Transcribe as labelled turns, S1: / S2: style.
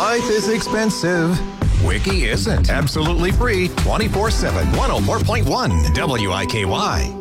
S1: Life is expensive. Wiki isn't. Absolutely free, 24/7, 104.1 WIKY.